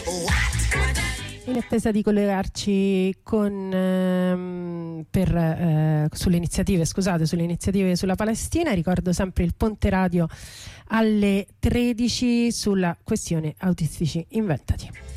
In attesa di collegarci sulle iniziative sulla Palestina, ricordo sempre il Ponte Radio alle 13 sulla questione Autistici Inventati.